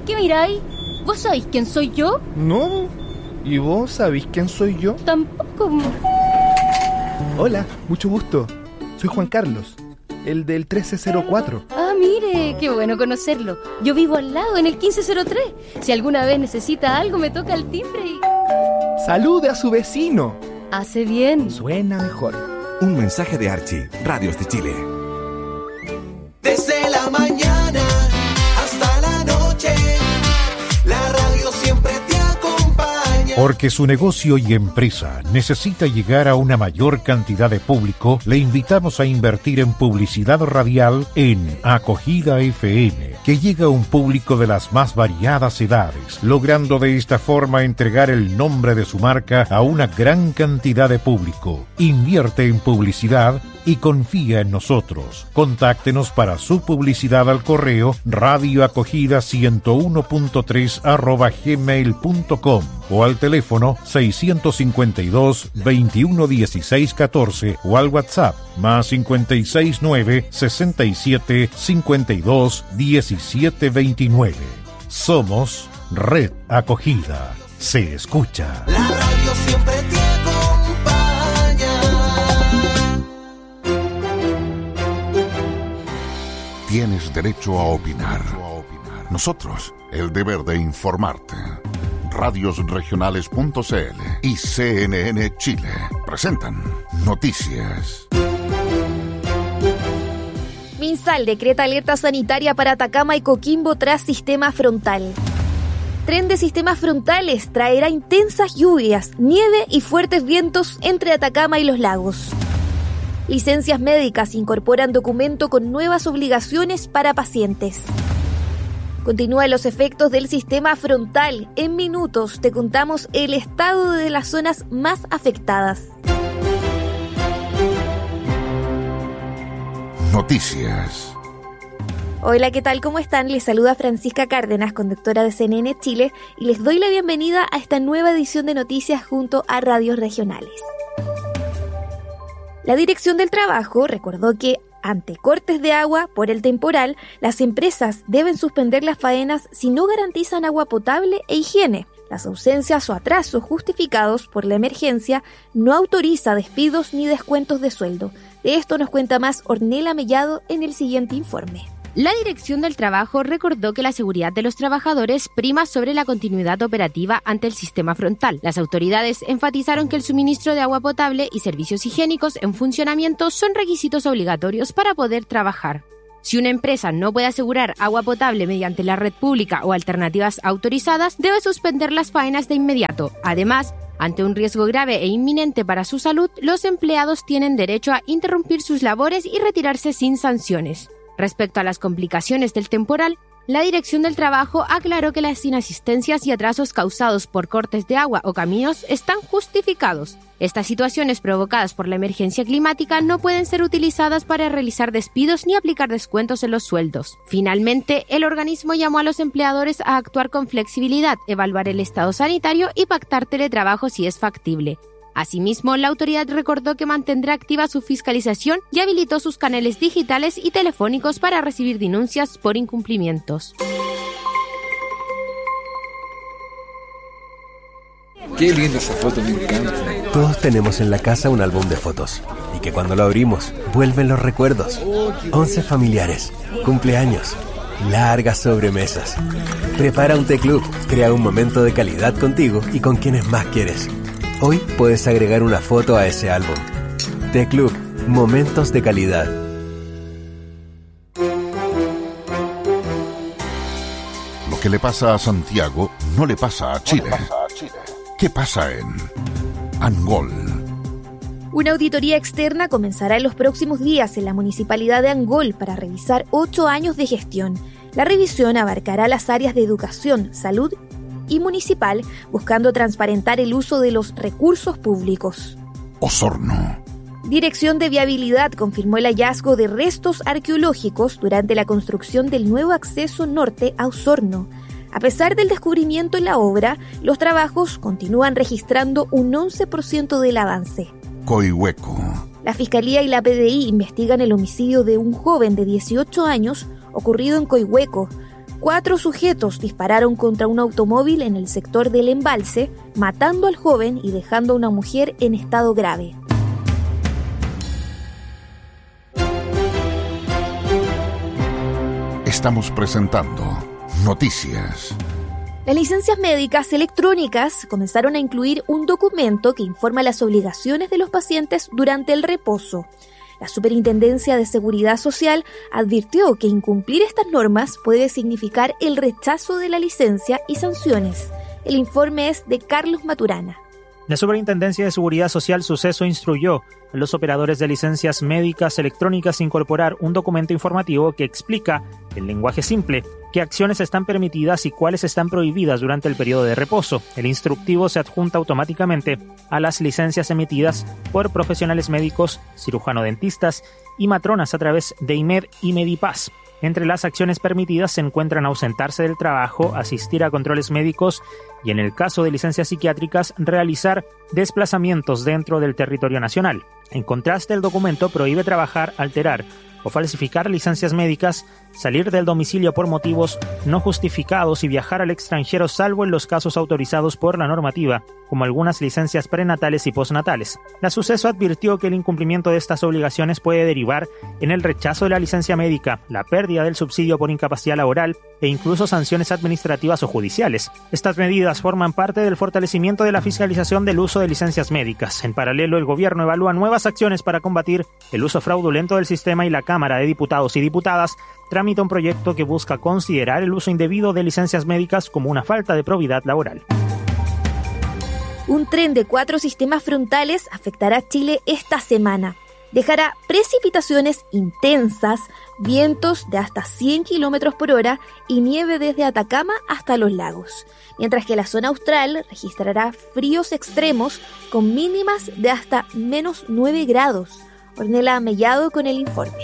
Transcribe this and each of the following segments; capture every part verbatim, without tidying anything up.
¿Qué miráis? ¿Vos sabéis quién soy yo? No. ¿Y vos sabéis quién soy yo? Tampoco. Hola, mucho gusto. Soy Juan Carlos, el del trece cero cuatro. Ah, mire, qué bueno conocerlo. Yo vivo al lado, en el quince cero tres. Si alguna vez necesita algo, me toca el timbre y... ¡Salude a su vecino! Hace bien. Suena mejor. Un mensaje de Archie, Radios de Chile. Desde la mañana hasta la noche, la radio siempre te acompaña. Porque su negocio y empresa necesita llegar a una mayor cantidad de público, le invitamos a invertir en publicidad radial en Acogida F M, que llega a un público de las más variadas edades, logrando de esta forma entregar el nombre de su marca a una gran cantidad de público. Invierte en publicidad y confía en nosotros. Contáctenos para su publicidad al correo radioacogida ciento uno punto tres arroba gmail punto com o al teléfono seiscientos cincuenta y dos, veintiuno dieciséis catorce o al WhatsApp más cincuenta y seis nueve, sesenta y siete, cincuenta y dos, diecisiete veintinueve. Somos Red Acogida. Se escucha. La radio siempre te acompaña. Tienes derecho a opinar. Nosotros, el deber de informarte. radios regionales punto c l y C N N Chile presentan Noticias. MinSal decreta alerta sanitaria para Atacama y Coquimbo tras sistema frontal. Tren de sistemas frontales traerá intensas lluvias, nieve y fuertes vientos entre Atacama y los lagos. Licencias médicas incorporan documento con nuevas obligaciones para pacientes. Continúan los efectos del sistema frontal. En minutos te contamos el estado de las zonas más afectadas. Noticias. Hola, ¿qué tal? ¿Cómo están? Les saluda Francisca Cárdenas, conductora de C N N Chile, y les doy la bienvenida a esta nueva edición de Noticias junto a Radios Regionales. La Dirección del Trabajo recordó que, ante cortes de agua por el temporal, las empresas deben suspender las faenas si no garantizan agua potable e higiene. Las ausencias o atrasos justificados por la emergencia no autoriza despidos ni descuentos de sueldo. De esto nos cuenta más Ornella Mellado en el siguiente informe. La Dirección del Trabajo recordó que la seguridad de los trabajadores prima sobre la continuidad operativa ante el sistema frontal. Las autoridades enfatizaron que el suministro de agua potable y servicios higiénicos en funcionamiento son requisitos obligatorios para poder trabajar. Si una empresa no puede asegurar agua potable mediante la red pública o alternativas autorizadas, debe suspender las faenas de inmediato. Además, ante un riesgo grave e inminente para su salud, los empleados tienen derecho a interrumpir sus labores y retirarse sin sanciones. Respecto a las complicaciones del temporal, la Dirección del Trabajo aclaró que las inasistencias y atrasos causados por cortes de agua o caminos están justificados. Estas situaciones provocadas por la emergencia climática no pueden ser utilizadas para realizar despidos ni aplicar descuentos en los sueldos. Finalmente, el organismo llamó a los empleadores a actuar con flexibilidad, evaluar el estado sanitario y pactar teletrabajo si es factible. Asimismo, la autoridad recordó que mantendrá activa su fiscalización y habilitó sus canales digitales y telefónicos para recibir denuncias por incumplimientos. Qué linda esa foto, me encanta. Todos tenemos en la casa un álbum de fotos y que cuando lo abrimos vuelven los recuerdos. Once familiares, cumpleaños, largas sobremesas. Prepara un té club, crea un momento de calidad contigo y con quienes más quieres. Hoy puedes agregar una foto a ese álbum. Té Club, momentos de calidad. Lo que le pasa a Santiago no le pasa a Chile. ¿Qué pasa en Angol? Una auditoría externa comenzará en los próximos días en la Municipalidad de Angol para revisar ocho años de gestión. La revisión abarcará las áreas de educación, salud y municipal, buscando transparentar el uso de los recursos públicos. Osorno. Dirección de Viabilidad confirmó el hallazgo de restos arqueológicos durante la construcción del nuevo acceso norte a Osorno. A pesar del descubrimiento en la obra, los trabajos continúan registrando un once por ciento del avance. Coihueco. La Fiscalía y la P D I investigan el homicidio de un joven de dieciocho años ocurrido en Coihueco. cuatro sujetos dispararon contra un automóvil en el sector del Embalse, matando al joven y dejando a una mujer en estado grave. Estamos presentando Noticias. Las licencias médicas electrónicas comenzaron a incluir un documento que informa las obligaciones de los pacientes durante el reposo. La Superintendencia de Seguridad Social advirtió que incumplir estas normas puede significar el rechazo de la licencia y sanciones. El informe es de Carlos Maturana. La Superintendencia de Seguridad Social Suceso instruyó a los operadores de licencias médicas electrónicas incorporar un documento informativo que explica, en lenguaje simple, qué acciones están permitidas y cuáles están prohibidas durante el periodo de reposo. El instructivo se adjunta automáticamente a las licencias emitidas por profesionales médicos, cirujano-dentistas y matronas a través de I M E D y Medipaz. Entre las acciones permitidas se encuentran ausentarse del trabajo, asistir a controles médicos y, en el caso de licencias psiquiátricas, realizar desplazamientos dentro del territorio nacional. En contraste, el documento prohíbe trabajar, alterar o falsificar licencias médicas, salir del domicilio por motivos no justificados y viajar al extranjero salvo en los casos autorizados por la normativa, como algunas licencias prenatales y postnatales. La Suceso advirtió que el incumplimiento de estas obligaciones puede derivar en el rechazo de la licencia médica, la pérdida del subsidio por incapacidad laboral e incluso sanciones administrativas o judiciales. Estas medidas forman parte del fortalecimiento de la fiscalización del uso de licencias médicas. En paralelo, el gobierno evalúa nuevas acciones para combatir el uso fraudulento del sistema y la Cámara de Diputados y Diputadas tramita un proyecto que busca considerar el uso indebido de licencias médicas como una falta de probidad laboral. Un tren de cuatro sistemas frontales afectará a Chile esta semana. Dejará precipitaciones intensas, vientos de hasta cien kilómetros por hora y nieve desde Atacama hasta los lagos, mientras que la zona austral registrará fríos extremos con mínimas de hasta menos nueve grados. Ornella Mellado con el informe.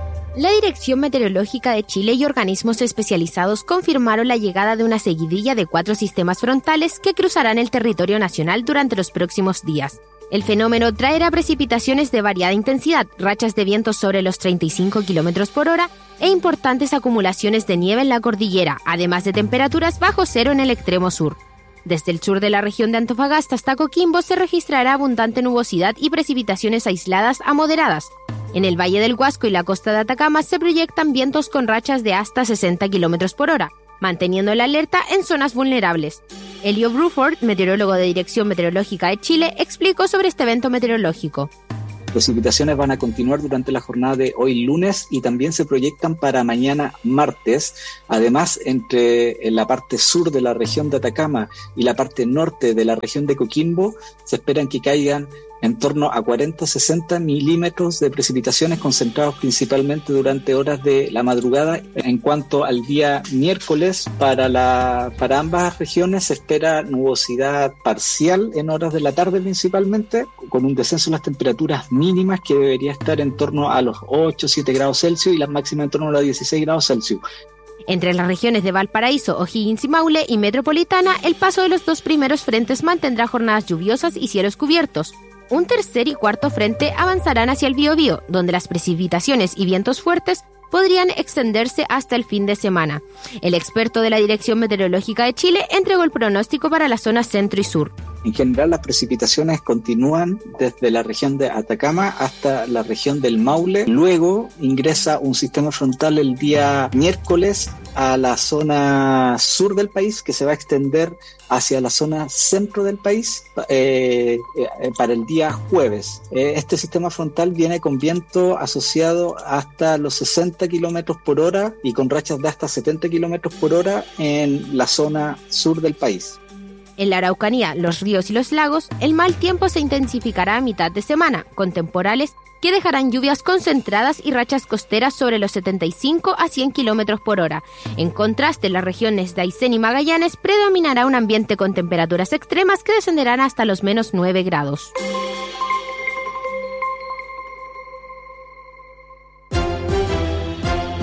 La Dirección Meteorológica de Chile y organismos especializados confirmaron la llegada de una seguidilla de cuatro sistemas frontales que cruzarán el territorio nacional durante los próximos días. El fenómeno traerá precipitaciones de variada intensidad, rachas de vientos sobre los treinta y cinco kilómetros por hora e importantes acumulaciones de nieve en la cordillera, además de temperaturas bajo cero en el extremo sur. Desde el sur de la región de Antofagasta hasta Coquimbo se registrará abundante nubosidad y precipitaciones aisladas a moderadas. En el Valle del Huasco y la costa de Atacama se proyectan vientos con rachas de hasta sesenta kilómetros por hora, manteniendo la alerta en zonas vulnerables. Elio Bruford, meteorólogo de Dirección Meteorológica de Chile, explicó sobre este evento meteorológico. Precipitaciones van a continuar durante la jornada de hoy lunes y también se proyectan para mañana martes. Además, entre en la parte sur de la región de Atacama y la parte norte de la región de Coquimbo, se esperan que caigan en torno a cuarenta a sesenta milímetros de precipitaciones concentrados principalmente durante horas de la madrugada. En cuanto al día miércoles, para, la, para ambas regiones se espera nubosidad parcial en horas de la tarde principalmente, con un descenso en las temperaturas mínimas que debería estar en torno a los ocho a siete grados Celsius y las máximas en torno a los dieciséis grados Celsius. Entre las regiones de Valparaíso, O'Higgins y Maule y Metropolitana, el paso de los dos primeros frentes mantendrá jornadas lluviosas y cielos cubiertos. Un tercer y cuarto frente avanzarán hacia el Biobío, donde las precipitaciones y vientos fuertes podrían extenderse hasta el fin de semana. El experto de la Dirección Meteorológica de Chile entregó el pronóstico para la zona centro y sur. En general, las precipitaciones continúan desde la región de Atacama hasta la región del Maule. Luego ingresa un sistema frontal el día miércoles a la zona sur del país, que se va a extender hacia la zona centro del país eh, eh, para el día jueves. Eh, este sistema frontal viene con viento asociado hasta los sesenta kilómetros por hora y con rachas de hasta setenta kilómetros por hora en la zona sur del país. En la Araucanía, los ríos y los lagos, el mal tiempo se intensificará a mitad de semana, con temporales que dejarán lluvias concentradas y rachas costeras sobre los setenta y cinco a cien kilómetros por hora. En contraste, en las regiones de Aysén y Magallanes predominará un ambiente con temperaturas extremas que descenderán hasta los menos nueve grados.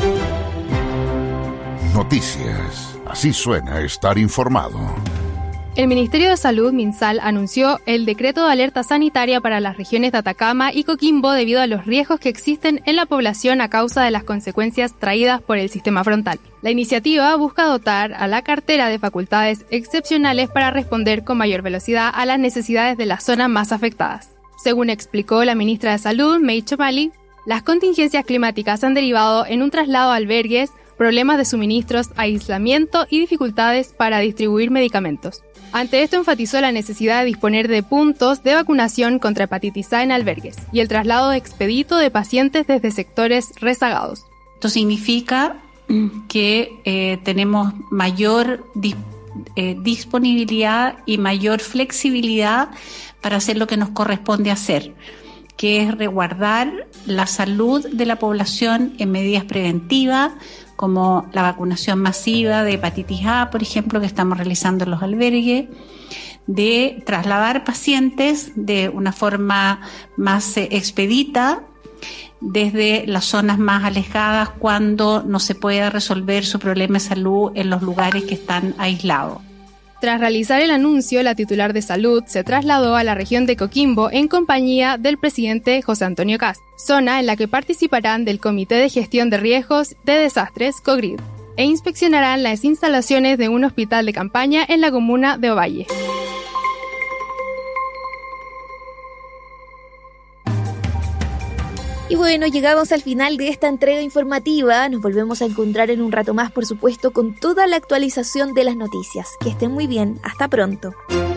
Noticias. Así suena estar informado. El Ministerio de Salud, MinSal, anunció el decreto de alerta sanitaria para las regiones de Atacama y Coquimbo debido a los riesgos que existen en la población a causa de las consecuencias traídas por el sistema frontal. La iniciativa busca dotar a la cartera de facultades excepcionales para responder con mayor velocidad a las necesidades de las zonas más afectadas. Según explicó la ministra de Salud, May Chomali, las contingencias climáticas han derivado en un traslado a albergues, problemas de suministros, aislamiento y dificultades para distribuir medicamentos. Ante esto enfatizó la necesidad de disponer de puntos de vacunación contra hepatitis A en albergues y el traslado expedito de pacientes desde sectores rezagados. Esto significa que eh, tenemos mayor dis- eh, disponibilidad y mayor flexibilidad para hacer lo que nos corresponde hacer, que es resguardar la salud de la población en medidas preventivas, como la vacunación masiva de hepatitis A, por ejemplo, que estamos realizando en los albergues, de trasladar pacientes de una forma más eh, expedita desde las zonas más alejadas cuando no se pueda resolver su problema de salud en los lugares que están aislados. Tras realizar el anuncio, la titular de salud se trasladó a la región de Coquimbo en compañía del presidente José Antonio Kast, zona en la que participarán del Comité de Gestión de Riesgos de Desastres, COGRID, e inspeccionarán las instalaciones de un hospital de campaña en la comuna de Ovalle. Y bueno, llegamos al final de esta entrega informativa. Nos volvemos a encontrar en un rato más, por supuesto, con toda la actualización de las noticias. Que estén muy bien. Hasta pronto.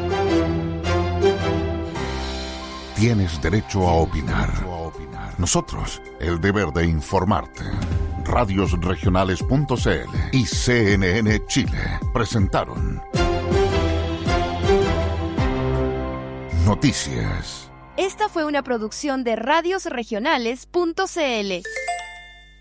Tienes derecho a opinar. Nosotros, el deber de informarte. radios regionales punto c l y C N N Chile presentaron Noticias. Esta fue una producción de radios regionales punto c l.